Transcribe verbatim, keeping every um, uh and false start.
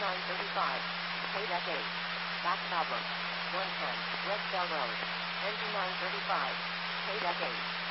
nine thirty-five. K deck eight. Back problem. one ten. West Bell Road. Engine nine thirty-five. K deck eight.